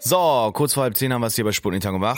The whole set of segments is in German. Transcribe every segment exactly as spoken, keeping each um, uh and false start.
So, kurz vor halb zehn haben wir es hier bei Sputnik Tag und Wach.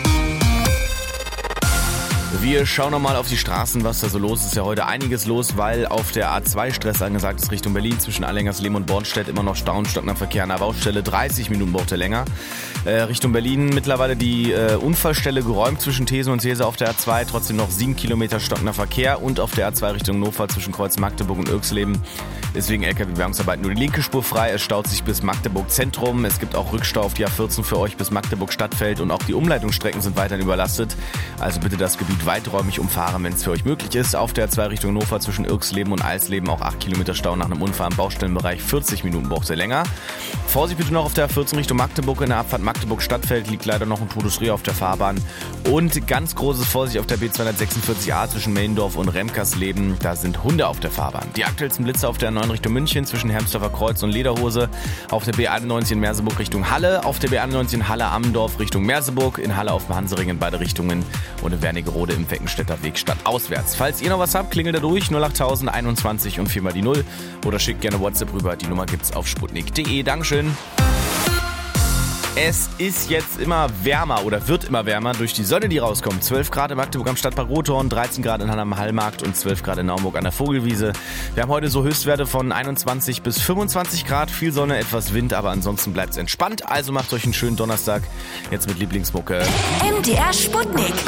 Wir schauen nochmal auf die Straßen, was da so los ist. Ist ja heute einiges los, weil auf der A zwei Stress angesagt ist Richtung Berlin zwischen Allengersleben und Bornstedt. Immer noch Stau und stockender Verkehr an der Baustelle. dreißig Minuten braucht er länger. Äh, Richtung Berlin mittlerweile die äh, Unfallstelle geräumt zwischen These und These auf der A zwei. Trotzdem noch sieben Kilometer stockender Verkehr. Und auf der A zwei Richtung Hannover zwischen Kreuz Magdeburg und Irxleben ist wegen L K W-Bergungsarbeiten nur die linke Spur frei. Es staut sich bis Magdeburg Zentrum. Es gibt auch Rückstau auf die A vierzehn für euch bis Magdeburg Stadtfeld. Und auch die Umleitungsstrecken sind weiterhin überlastet. Also bitte das Gebiet weiträumig umfahren, wenn es für euch möglich ist. Auf der A zwei Richtung Hannover zwischen Irxleben und Eisleben auch acht Kilometer Stau nach einem Unfall im Baustellenbereich. vierzig Minuten braucht ihr länger. Vorsicht bitte noch auf der A vierzehn Richtung Magdeburg. In der Abfahrt Magdeburg Stadtfeld liegt leider noch ein Todesrehe auf der Fahrbahn. Und ganz großes Vorsicht auf der B zweihundertsechsundvierzig A zwischen Meindorf und Remkersleben. Da sind Hunde auf der Fahrbahn. Die aktuellsten Blitze auf der A neun Richtung München zwischen Hermsdorfer Kreuz und Lederhose. Auf der B einundneunzig in Merseburg Richtung Halle. Auf der B einundneunzig in Halle-Amendorf Richtung Merseburg. In Halle auf dem Hansering in beide Richtungen. Und in Wernigerode im Weckenstädter Weg stadtauswärts. Falls ihr noch was habt, klingelt da durch. null acht tausend einundzwanzig und viermal die null. Oder schickt gerne WhatsApp rüber. Die Nummer gibt's auf sputnik punkt de. Dankeschön. Es ist jetzt immer wärmer oder wird immer wärmer durch die Sonne, die rauskommt. zwölf Grad in Magdeburg am Stadtpark Rothorn, dreizehn Grad in Halle am Hallmarkt und zwölf Grad in Naumburg an der Vogelwiese. Wir haben heute so Höchstwerte von einundzwanzig bis fünfundzwanzig Grad. Viel Sonne, etwas Wind, aber ansonsten bleibt es entspannt. Also macht euch einen schönen Donnerstag. Jetzt mit Lieblingsmucke. M D R Sputnik.